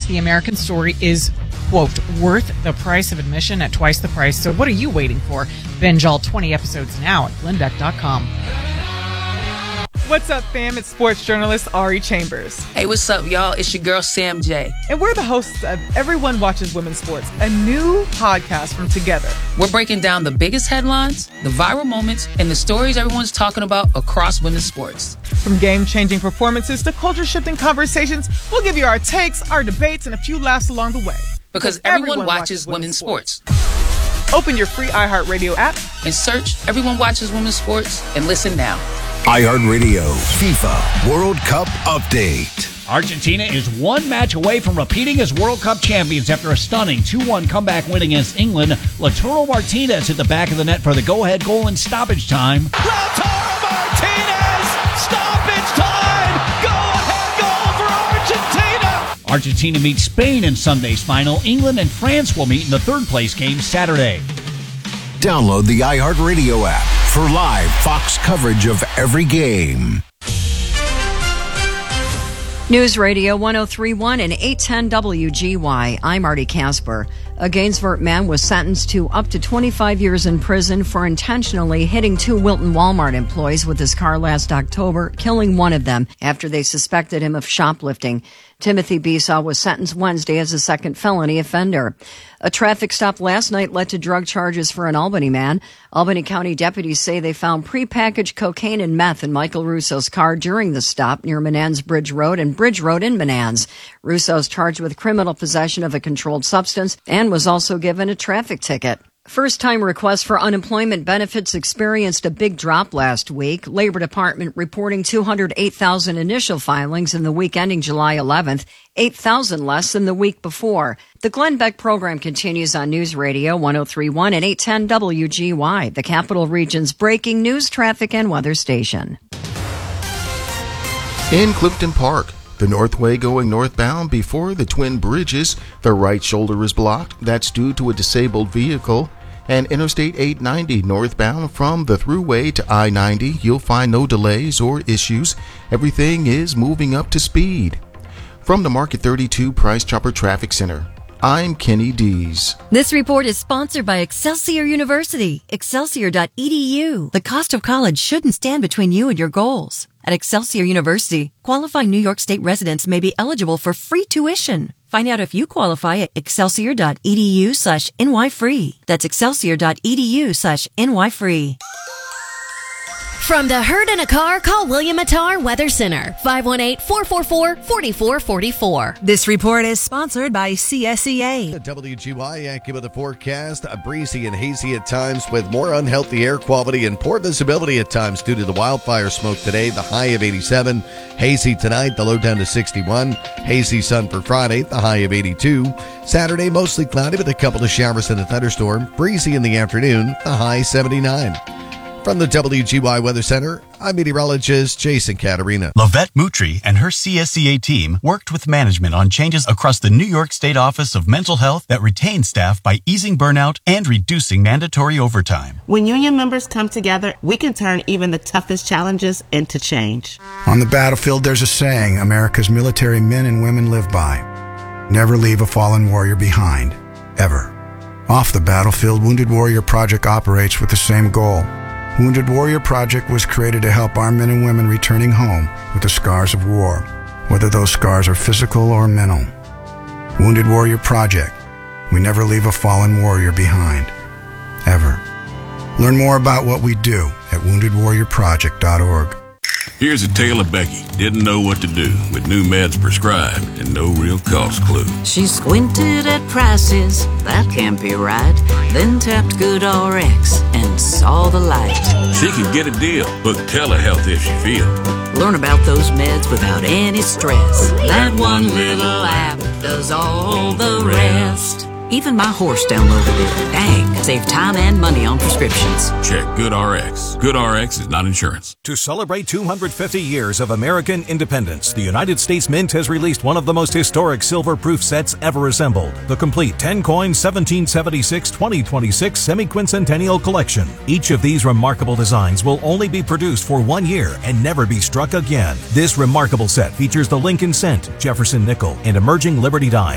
The American Story is, quote, worth the price of admission at twice the price. So what are you waiting for? Binge all 20 episodes now at glenbeck.com. What's up, fam? It's sports journalist Ari Chambers. Hey, what's up, y'all? It's your girl, Sam J. And we're the hosts of Everyone Watches Women's Sports, a new podcast from Together. We're breaking down the biggest headlines, the viral moments, and the stories everyone's talking about across women's sports. From game-changing performances to culture-shifting conversations, we'll give you our takes, our debates, and a few laughs along the way. Because everyone watches women's sports. Open your free iHeartRadio app and search Everyone Watches Women's Sports and listen now. iHeartRadio FIFA World Cup Update. Argentina is one match away from repeating as World Cup champions after a stunning 2-1 comeback win against England. Lautaro Martinez hit the back of the net for the go-ahead goal in stoppage time. Lautaro Martinez! Stoppage time! Go-ahead goal for Argentina! Argentina meets Spain in Sunday's final. England and France will meet in the third-place game Saturday. Download the iHeartRadio app for live Fox coverage of every game. News Radio 103.1 and 810 WGY. I'm Marty Casper. A Gainesville man was sentenced to up to 25 years in prison for intentionally hitting two Wilton Walmart employees with his car last October, killing one of them after they suspected him of shoplifting. Timothy Besaw was sentenced Wednesday as a second felony offender. A traffic stop last night led to drug charges for an Albany man. Albany County deputies say they found prepackaged cocaine and meth in Michael Russo's car during the stop near Menands Bridge Road and Bridge Road in Menands. Russo's charged with criminal possession of a controlled substance and was also given a traffic ticket. First-time requests for unemployment benefits experienced a big drop last week. Labor Department reporting 208,000 initial filings in the week ending July 11th, 8,000 less than the week before. The Glenn Beck program continues on News Radio 103.1 and 810 WGY, the Capital Region's breaking news, traffic, and weather station. In Clifton Park, the Northway going northbound before the Twin Bridges, the right shoulder is blocked. That's due to a disabled vehicle. And Interstate 890 northbound from the Thruway to I-90, you'll find no delays or issues. Everything is moving up to speed. From the Market 32 Price Chopper Traffic Center, I'm Kenny Dees. This report is sponsored by Excelsior University, excelsior.edu. The cost of college shouldn't stand between you and your goals. At Excelsior University, qualifying New York State residents may be eligible for free tuition. Find out if you qualify at excelsior.edu/NYFree. That's excelsior.edu/NYFree. From the herd in a car, call William Attar Weather Center, 518-444-4444. This report is sponsored by CSEA. The WGY AccuWeather forecast, breezy and hazy at times with more unhealthy air quality and poor visibility at times due to the wildfire smoke today, the high of 87. Hazy tonight, the low down to 61. Hazy sun for Friday, the high of 82. Saturday, mostly cloudy with a couple of showers and a thunderstorm. Breezy in the afternoon, the high 79. From the WGY Weather Center, I'm meteorologist Jason Caterina. Lavette Moutry and her CSEA team worked with management on changes across the New York State Office of Mental Health that retain staff by easing burnout and reducing mandatory overtime. When union members come together, we can turn even the toughest challenges into change. On the battlefield, there's a saying America's military men and women live by. Never leave a fallen warrior behind, ever. Off the battlefield, Wounded Warrior Project operates with the same goal. Wounded Warrior Project was created to help our men and women returning home with the scars of war, whether those scars are physical or mental. Wounded Warrior Project. We never leave a fallen warrior behind, ever. Learn more about what we do at woundedwarriorproject.org. Here's a tale of Becky. Didn't know what to do with new meds prescribed and no real cost clue. She squinted at prices, that can't be right. Then tapped GoodRx and saw the light. She can get a deal. Book telehealth if she feels. Learn about those meds without any stress. That one little app does all the rest. Even my horse downloaded it. Dang, save time and money on prescriptions. Check GoodRx. GoodRx is not insurance. To celebrate 250 years of American independence, the United States Mint has released one of the most historic silver-proof sets ever assembled. The complete 10-coin 1776-2026 semi-quincentennial collection. Each of these remarkable designs will only be produced for 1 year and never be struck again. This remarkable set features the Lincoln Cent, Jefferson Nickel, and emerging Liberty Dime.